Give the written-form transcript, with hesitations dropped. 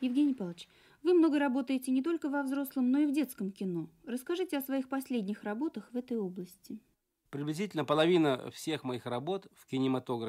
Евгений Павлович, вы много работаете не только во взрослом, но и в детском кино. Расскажите о своих последних работах в этой области. Приблизительно половина всех моих работ в кинематографе